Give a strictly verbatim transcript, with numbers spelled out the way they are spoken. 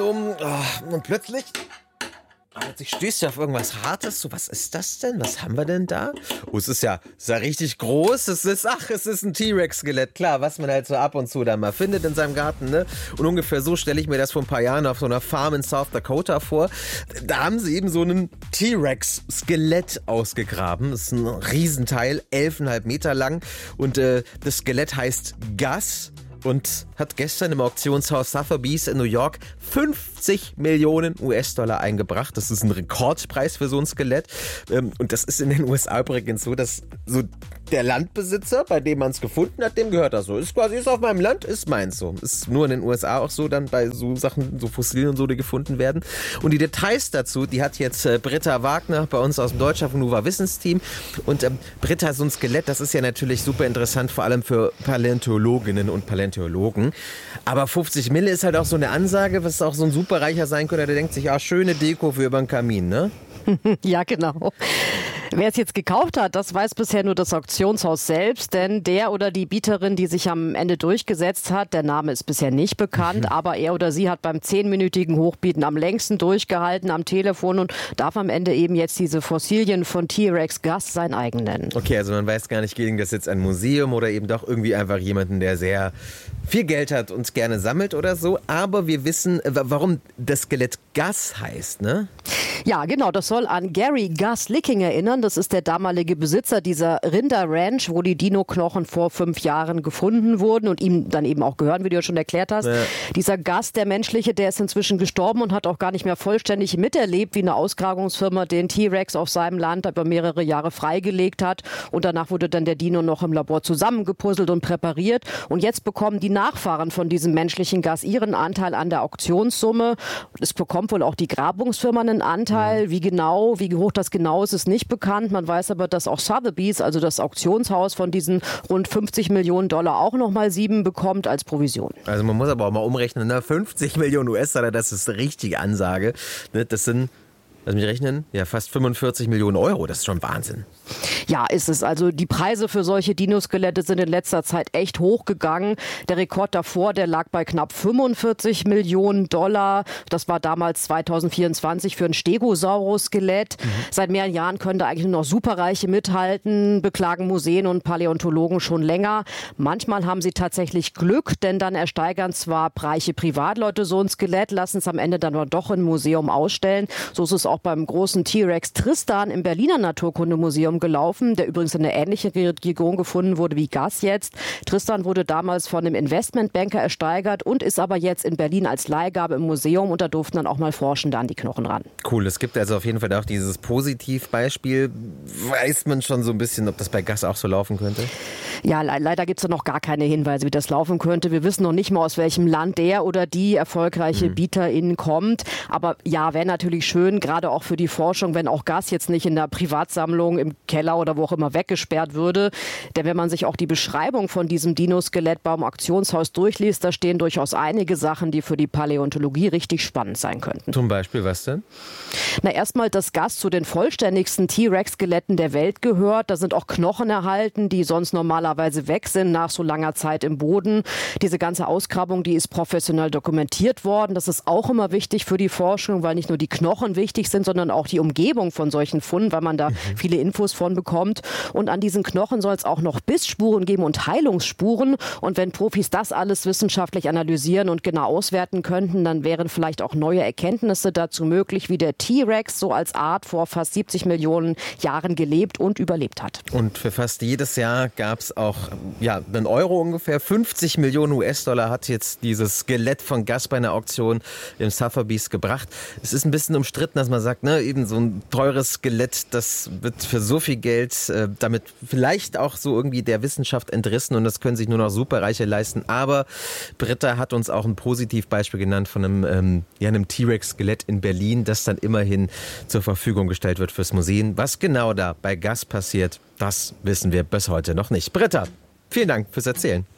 um oh, und plötzlich, plötzlich stößt du auf irgendwas Hartes. So, was ist das denn? Was haben wir denn da? Oh, es ist ja, ist ja richtig groß. Es ist, ach, es ist ein T-Rex-Skelett. Klar, was man halt so ab und zu da mal findet in seinem Garten, ne? Und ungefähr so stelle ich mir das vor ein paar Jahren auf so einer Farm in South Dakota vor. Da haben sie eben so einen T-Rex-Skelett ausgegraben. Das ist ein Riesenteil, elf Komma fünf Meter lang. Und äh, das Skelett heißt Gus. Und hat gestern im Auktionshaus Sotheby's in New York fünfzig Millionen U S-Dollar eingebracht. Das ist ein Rekordpreis für so ein Skelett. Und das ist in den U S A übrigens so, dass so der Landbesitzer, bei dem man es gefunden hat, dem gehört das so. Ist quasi, ist auf meinem Land, ist meins so. Ist nur in den U S A auch so, dann bei so Sachen, so Fossilien und so, die gefunden werden. Und die Details dazu, die hat jetzt äh, Britta Wagner bei uns aus dem Deutscher von Nuva Wissensteam. Und ähm, Britta, so ein Skelett, das ist ja natürlich super interessant, vor allem für Paläontologinnen und Paläontologen. Aber fünfzig Mille ist halt auch so eine Ansage, was auch so ein Superreicher sein könnte, der denkt sich, ah, schöne Deko für über den Kamin, ne? Ja, genau. Wer es jetzt gekauft hat, das weiß bisher nur das Auktionshaus selbst, denn der oder die Bieterin, die sich am Ende durchgesetzt hat, der Name ist bisher nicht bekannt, mhm. aber er oder sie hat beim zehnminütigen Hochbieten am längsten durchgehalten am Telefon und darf am Ende eben jetzt diese Fossilien von T-Rex Gus sein eigen nennen. Okay, also man weiß gar nicht, ging das jetzt ein Museum oder eben doch irgendwie einfach jemanden, der sehr viel Geld hat und gerne sammelt oder so, aber wir wissen, warum das Skelett Gus heißt, ne? Ja, genau, das soll an Gary Gus Licking erinnern. Das ist der damalige Besitzer dieser Rinderranch, wo die Dino-Knochen vor fünf Jahren gefunden wurden und ihm dann eben auch gehören, wie du ja schon erklärt hast. Ja. Dieser Gus, der menschliche, der ist inzwischen gestorben und hat auch gar nicht mehr vollständig miterlebt, wie eine Ausgrabungsfirma den T-Rex auf seinem Land über mehrere Jahre freigelegt hat. Und danach wurde dann der Dino noch im Labor zusammengepuzzelt und präpariert. Und jetzt bekommen die Nachfahren von diesem menschlichen Gus ihren Anteil an der Auktionssumme. Es bekommt wohl auch die Grabungsfirma einen Anteil. Wie genau, wie hoch das genau ist, ist nicht bekannt. Man weiß aber, dass auch Sotheby's, also das Auktionshaus von diesen rund fünfzig Millionen Dollar, auch nochmal sieben bekommt als Provision. Also man muss aber auch mal umrechnen, ne? fünfzig Millionen U S-Dollar, das ist eine richtige Ansage. Das sind, lass mich rechnen, ja fast fünfundvierzig Millionen Euro, das ist schon Wahnsinn. Ja, ist es. Also die Preise für solche Dinoskelette sind in letzter Zeit echt hochgegangen. Der Rekord davor, der lag bei knapp fünfundvierzig Millionen Dollar. Das war damals zweitausendvierundzwanzig für ein Stegosaurus-Skelett. Mhm. Seit mehreren Jahren können da eigentlich nur noch Superreiche mithalten, beklagen Museen und Paläontologen schon länger. Manchmal haben sie tatsächlich Glück, denn dann ersteigern zwar reiche Privatleute so ein Skelett, lassen es am Ende dann aber doch im Museum ausstellen. So ist es auch beim großen T-Rex Tristan im Berliner Naturkundemuseum gelaufen, der übrigens in einer ähnlichen Region gefunden wurde wie Gus jetzt. Tristan wurde damals von einem Investmentbanker ersteigert und ist aber jetzt in Berlin als Leihgabe im Museum und da durften dann auch mal Forschende an die Knochen ran. Cool, es gibt also auf jeden Fall auch dieses Positivbeispiel. Weiß man schon so ein bisschen, ob das bei Gus auch so laufen könnte? Ja, le- leider gibt es noch gar keine Hinweise, wie das laufen könnte. Wir wissen noch nicht mal, aus welchem Land der oder die erfolgreiche mhm. Bieterin kommt. Aber ja, wäre natürlich schön, gerade auch für die Forschung, wenn auch Gus jetzt nicht in der Privatsammlung im Keller oder wo auch immer weggesperrt würde. Denn wenn man sich auch die Beschreibung von diesem Dinoskelett beim Auktionshaus durchliest, da stehen durchaus einige Sachen, die für die Paläontologie richtig spannend sein könnten. Zum Beispiel was denn? Na, erstmal, dass Gus zu den vollständigsten T-Rex-Skeletten der Welt gehört. Da sind auch Knochen erhalten, die sonst normalerweise weg sind nach so langer Zeit im Boden. Diese ganze Ausgrabung, die ist professionell dokumentiert worden. Das ist auch immer wichtig für die Forschung, weil nicht nur die Knochen wichtig sind, sondern auch die Umgebung von solchen Funden, weil man da mhm. viele Infos von bekommt. Und an diesen Knochen soll es auch noch Bissspuren geben und Heilungsspuren. Und wenn Profis das alles wissenschaftlich analysieren und genau auswerten könnten, dann wären vielleicht auch neue Erkenntnisse dazu möglich, wie der T-Rex so als Art vor fast siebzig Millionen Jahren gelebt und überlebt hat. Und für fast jedes Jahr gab es auch ja, einen Euro ungefähr. fünfzig Millionen U S-Dollar hat jetzt dieses Skelett von Gus bei einer Auktion im Sotheby's gebracht. Es ist ein bisschen umstritten, dass man sagt, ne, eben so ein teures Skelett, das wird für so viel Geld äh, damit vielleicht auch so irgendwie der Wissenschaft entrissen und das können sich nur noch Superreiche leisten. Aber Britta hat uns auch ein Positivbeispiel genannt von einem, ähm, ja, einem T-Rex-Skelett in Berlin, das dann immerhin zur Verfügung gestellt wird fürs Museum. Was genau da bei Gus passiert, das wissen wir bis heute noch nicht. Britta, vielen Dank fürs Erzählen.